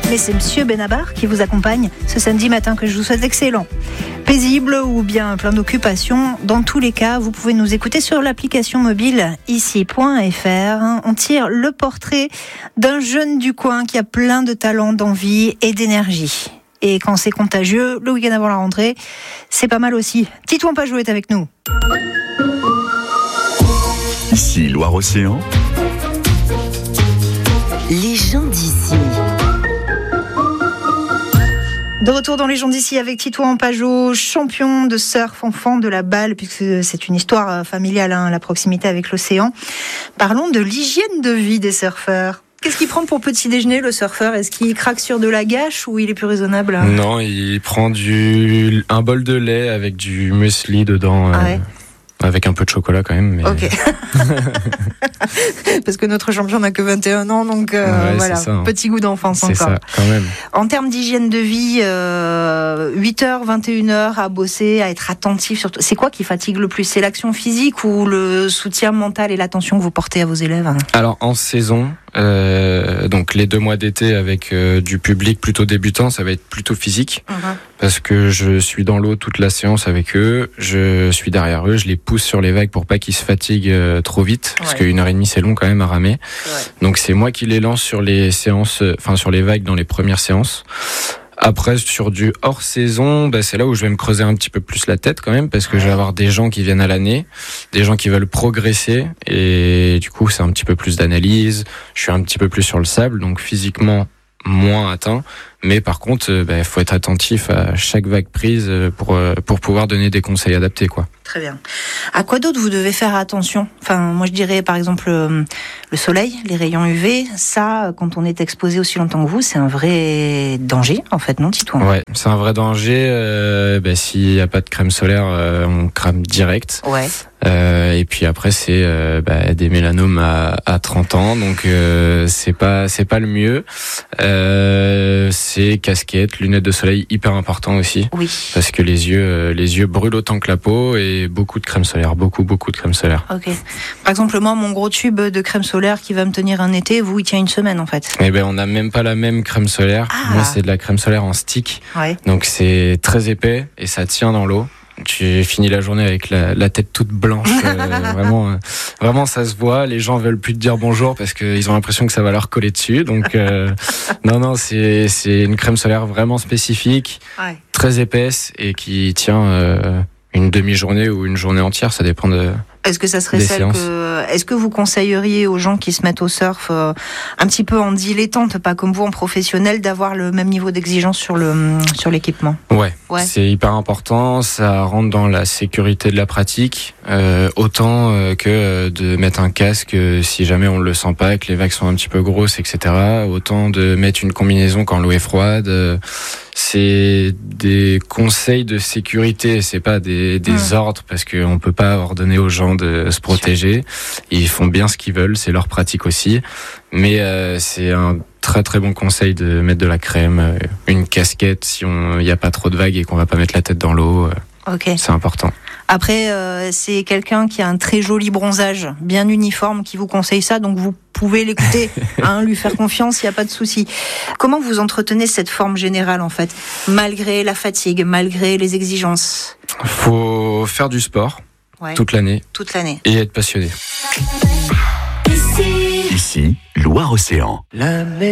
Mais c'est Monsieur Benabar qui vous accompagne ce samedi matin que je vous souhaite excellent. Paisible ou bien plein d'occupations, dans tous les cas, vous pouvez nous écouter sur l'application mobile ici.fr. On tire le portrait d'un jeune du coin qui a plein de talent, d'envie et d'énergie. Et quand c'est contagieux, le week-end avant la rentrée, c'est pas mal aussi. Titouan Pajot est avec nous. Ici Loire-Océan. Les gens d'ici. De retour dans les gens d'ici avec Titouan Pajot, champion de surf, enfant de la balle, puisque c'est une histoire familiale, la proximité avec l'océan. Parlons de l'hygiène de vie des surfeurs. Qu'est-ce qu'il prend pour petit déjeuner, le surfeur ? Est-ce qu'il craque sur de la gâche ou il est plus raisonnable ? Non, il prend un bol de lait avec du muesli dedans. Avec un peu de chocolat quand même. Mais... Ok. Parce que notre champion n'a que 21 ans, donc voilà, ça, hein. Petit goût d'enfance c'est encore. Ça, quand même. En termes d'hygiène de vie, 8h, 21h à bosser, à être attentif surtout. C'est quoi qui fatigue le plus ? C'est l'action physique ou le soutien mental et l'attention que vous portez à vos élèves ? Alors en saison, donc les 2 mois d'été avec du public plutôt débutant, ça va être plutôt physique. Parce que je suis dans l'eau toute la séance avec eux, je suis derrière eux, je les pousse sur les vagues pour pas qu'ils se fatiguent trop vite, parce qu'une heure et demie c'est long quand même à ramer. Donc c'est moi qui les lance sur les séances, sur les vagues dans les premières séances. Après, sur du hors saison, c'est là où je vais me creuser un petit peu plus la tête quand même, parce que je vais avoir des gens qui viennent à l'année, des gens qui veulent progresser, et du coup c'est un petit peu plus d'analyse, je suis un petit peu plus sur le sable, donc physiquement moins atteint, mais par contre faut être attentif à chaque vague prise pour pouvoir donner des conseils adaptés, quoi. Très bien. À quoi d'autre vous devez faire attention ? Moi je dirais par exemple le soleil, les rayons UV, ça quand on est exposé aussi longtemps que vous, c'est un vrai danger en fait, non Titouan ? Ouais, c'est un vrai danger. S'il n'y a pas de crème solaire, on crame direct. Ouais. Et puis après c'est des mélanomes à 30 ans, donc c'est pas le mieux. C'est casquette, lunettes de soleil, hyper important aussi. Oui. Parce que les yeux brûlent autant que la peau, et beaucoup de crème solaire, beaucoup de crème solaire. Ok. Par exemple, moi, mon gros tube de crème solaire qui va me tenir un été, vous, il tient une semaine en fait. On n'a même pas la même crème solaire. Moi, c'est de la crème solaire en stick. Ouais. Donc c'est très épais et ça tient dans l'eau. Tu finis la journée avec la tête toute blanche. Vraiment, ça se voit. Les gens veulent plus te dire bonjour parce qu'ils ont l'impression que ça va leur coller dessus. Donc, non, c'est une crème solaire vraiment spécifique, très épaisse et qui tient une demi-journée ou une journée entière. Ça dépend de... Est-ce que ça serait est-ce que vous conseilleriez aux gens qui se mettent au surf un petit peu en dilettante, pas comme vous en professionnel, d'avoir le même niveau d'exigence sur l'équipement ? Ouais. C'est hyper important, ça rentre dans la sécurité de la pratique, autant que de mettre un casque si jamais on le sent pas, que les vagues sont un petit peu grosses, etc. Autant de mettre une combinaison quand l'eau est froide. C'est des conseils de sécurité, c'est pas des ordres, parce qu'on peut pas ordonner aux gens de se protéger. Ils font bien ce qu'ils veulent, c'est leur pratique aussi. Mais c'est un très très bon conseil de mettre de la crème, une casquette si il n'y a pas trop de vagues et qu'on va pas mettre la tête dans l'eau. Okay. C'est important. Après, c'est quelqu'un qui a un très joli bronzage, bien uniforme, qui vous conseille ça, donc vous pouvez l'écouter, lui faire confiance, il n'y a pas de souci. Comment vous entretenez cette forme générale, en fait, malgré la fatigue, malgré les exigences ? Faut faire du sport toute l'année. Et être passionné. Ici, Loire-Océan.